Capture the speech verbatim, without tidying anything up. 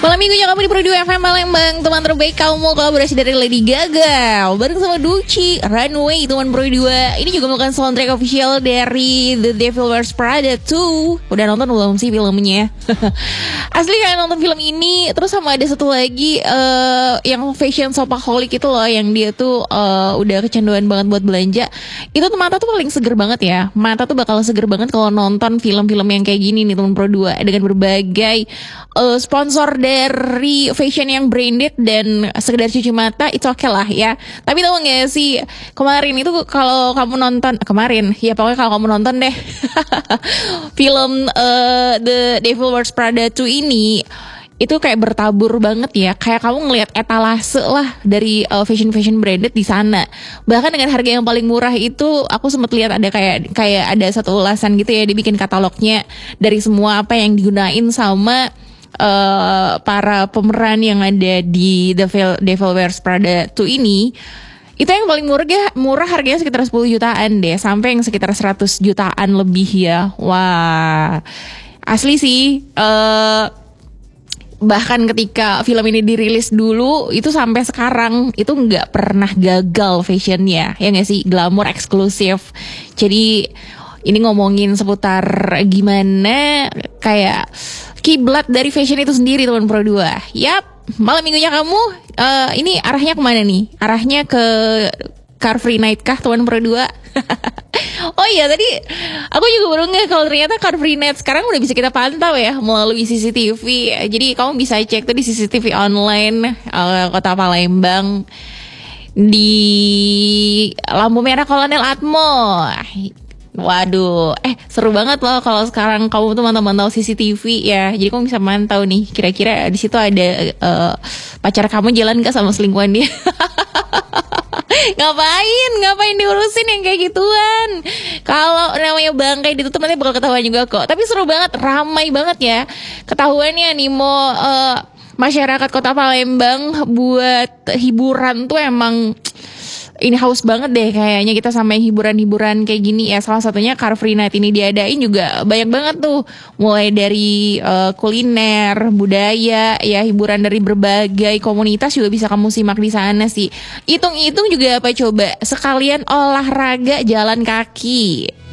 Malam minggunya kamu di Pro dua F M Palembang, teman terbaik kamu, kolaborasi dari Lady Gaga bareng sama Duci, Runway, teman Pro dua. Ini juga merupakan soundtrack official dari The Devil Wears Prada dua. Udah nonton belum sih filmnya? Asli kan nonton film ini. Terus sama ada satu lagi uh, yang fashion shopaholic itu loh, yang dia tuh uh, udah kecanduan banget buat belanja. Itu tuh mata tuh paling seger banget ya. Mata tuh bakal seger banget kalau nonton film-film yang kayak gini nih teman Pro dua, dengan berbagai uh, sponsor dari fashion yang branded dan sekedar cuci mata, it's okay lah ya. Tapi tau gak sih, kemarin itu kalau kamu nonton, kemarin ya pokoknya kalau kamu nonton deh film uh, The Devil Wears Prada dua ini, itu kayak bertabur banget ya. Kayak kamu ngelihat etalase lah dari uh, fashion-fashion branded di sana. Bahkan dengan harga yang paling murah itu, aku sempat lihat ada kayak kayak ada satu ulasan gitu ya, dibikin katalognya dari semua apa yang digunain sama Uh, para pemeran yang ada di The Devil Wears Prada dua ini. Itu yang paling murah, murah harganya sekitar sepuluh jutaan deh, sampai yang sekitar seratus jutaan lebih ya. Wah, asli sih. uh, Bahkan ketika film ini dirilis dulu, itu sampai sekarang itu nggak pernah gagal fashionnya, ya nggak sih, glamour eksklusif. Jadi ini ngomongin seputar gimana kayak kiblat dari fashion itu sendiri teman Pro dua. Yap, malam minggunya kamu uh, ini arahnya kemana nih? Arahnya ke Car Free Night kah teman Pro dua? Oh iya, tadi aku juga baru nggak kalau ternyata Car Free Night sekarang udah bisa kita pantau ya melalui C C T V. Jadi kamu bisa cek tuh di C C T V online uh, Kota Palembang di lampu merah Kolonel Atmo. Waduh, eh seru banget loh kalau sekarang kamu tuh mantau-mantau C C T V ya. Jadi kamu bisa mantau nih, kira-kira di situ ada uh, pacar kamu jalan gak sama selingkuhan dia? Ngapain, ngapain diurusin yang kayak gituan? Kalau namanya bangkai ditutup nanti bakal ketahuan juga kok. Tapi seru banget, ramai banget ya. Ketahuannya nih mau uh, masyarakat Kota Palembang buat hiburan tuh emang ini haus banget deh kayaknya kita sama hiburan-hiburan kayak gini ya. Salah satunya Car Free Night ini diadain juga banyak banget tuh. Mulai dari uh, kuliner, budaya, ya hiburan dari berbagai komunitas juga bisa kamu simak di sana sih. Hitung-hitung juga apa coba, sekalian olahraga jalan kaki.